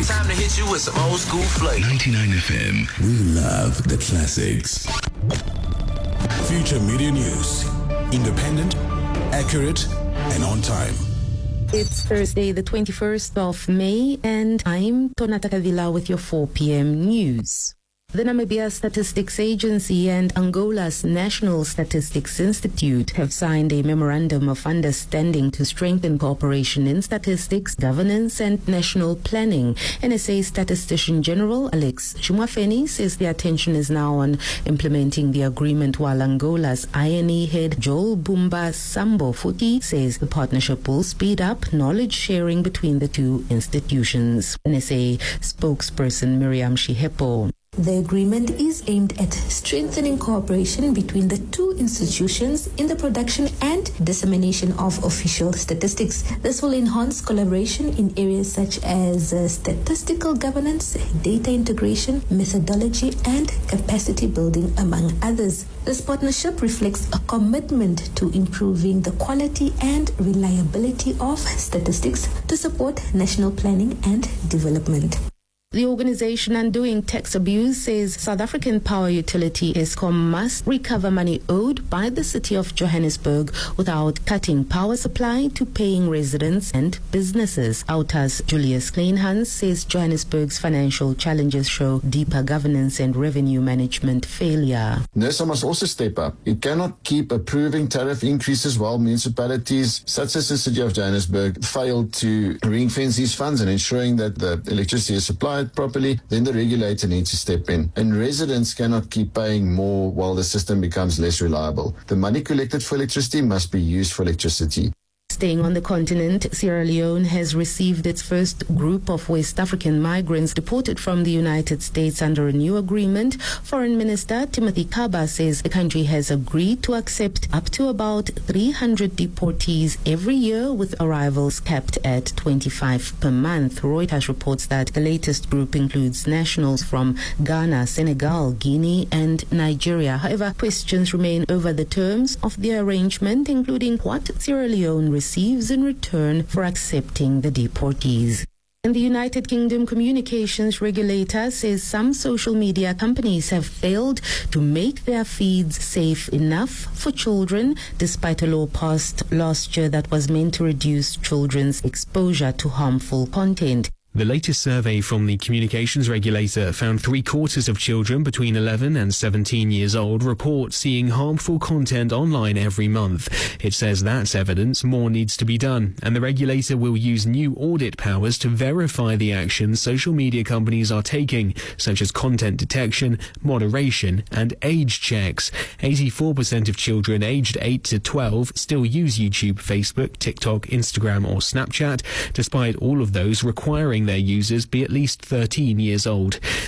Time to hit you with some old school flavor. 99 FM. We love the classics. Future Media News. Independent, accurate, and on time. It's Thursday, the 21st of May, and I'm Tonata Kavila with your 4 p.m. news. The Namibia Statistics Agency and Angola's National Statistics Institute have signed a memorandum of understanding to strengthen cooperation in statistics, governance, and national planning. NSA Statistician General Alex Chumafeni says the attention is now on implementing the agreement, while Angola's INE head Joel Bumba Sambo Futi says the partnership will speed up knowledge sharing between the two institutions. NSA spokesperson Miriam Shihepo. The agreement is aimed at strengthening cooperation between the two institutions in the production and dissemination of official statistics. This will enhance collaboration in areas such as statistical governance, data integration, methodology, and capacity building, among others. This partnership reflects a commitment to improving the quality and reliability of statistics to support national planning and development. The organization Undoing Tax Abuse says South African Power Utility Eskom must recover money owed by the city of Johannesburg without cutting power supply to paying residents and businesses. OUTA's Julius Kleinhans says Johannesburg's financial challenges show deeper governance and revenue management failure. NERSA must also step up. It cannot keep approving tariff increases while municipalities such as the city of Johannesburg fail to ring-fence these funds and ensuring that the electricity is supplied properly. Then the regulator needs to step in. And residents cannot keep paying more while the system becomes less reliable. The money collected for electricity must be used for electricity. Staying on the continent, Sierra Leone has received its first group of West African migrants deported from the United States under a new agreement. Foreign Minister Timothy Kaba says the country has agreed to accept up to about 300 deportees every year, with arrivals capped at 25 per month. Reuters reports that the latest group includes nationals from Ghana, Senegal, Guinea, and Nigeria. However, questions remain over the terms of the arrangement, including what Sierra Leone receives in return for accepting the deportees. And the United Kingdom communications regulator says some social media companies have failed to make their feeds safe enough for children, despite a law passed last year that was meant to reduce children's exposure to harmful content. The latest survey from the communications regulator found 3/4 of children between 11 and 17 years old report seeing harmful content online every month. It says that's evidence more needs to be done, and the regulator will use new audit powers to verify the actions social media companies are taking, such as content detection, moderation, and age checks. 84% of children aged 8 to 12 still use YouTube, Facebook, TikTok, Instagram, or Snapchat, despite all of those requiring their users be at least 13 years old.